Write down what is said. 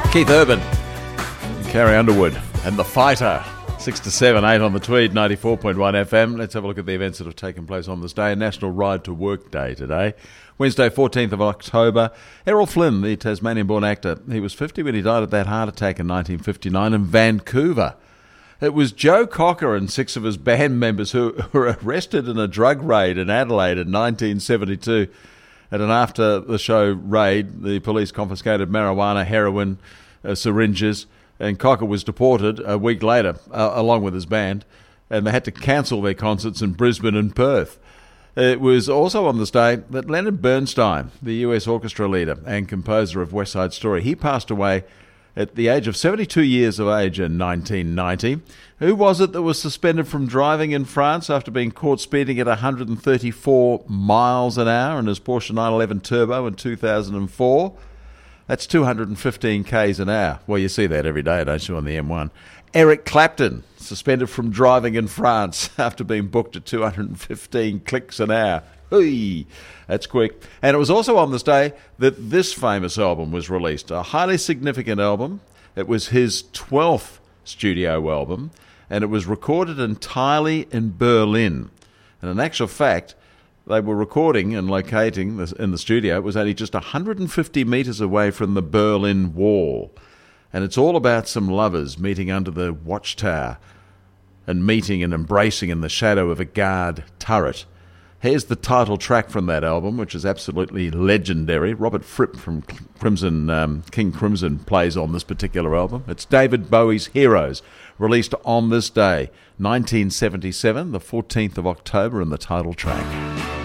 Keith Urban, Carrie Underwood, and The Fighter. 6 to 7, 8 on the Tweed, 94.1 FM. Let's have a look at the events that have taken place on this day. National Ride to Work Day today. Wednesday, 14th of October. Errol Flynn, the Tasmanian-born actor, he was 50 when he died of that heart attack in 1959 in Vancouver. It was Joe Cocker and 6 of his band members who were arrested in a drug raid in Adelaide in 1972. At an after-the-show raid, the police confiscated marijuana, heroin, syringes, and Cocker was deported a week later, along with his band, and they had to cancel their concerts in Brisbane and Perth. It was also on this day that Leonard Bernstein, the US orchestra leader and composer of West Side Story, he passed away at the age of 72 years of age in 1990. Who was it that was suspended from driving in France after being caught speeding at 134 miles an hour in his Porsche 911 Turbo in 2004? That's 215 k's an hour. Well, you see that every day, don't you, on the M1. Eric Clapton, suspended from driving in France after being booked at 215 clicks an hour. Hui, that's quick. And it was also on this day that this famous album was released, a highly significant album. It was his 12th studio album, and it was recorded entirely in Berlin. And in actual fact, they were recording and locating this in the studio. It was only just 150 metres away from the Berlin Wall. And it's all about some lovers meeting under the watchtower and meeting and embracing in the shadow of a guard turret. Here's the title track from that album, which is absolutely legendary. Robert Fripp from King Crimson plays on this particular album. It's David Bowie's Heroes, released on this day, 1977, the 14th of October, and the title track.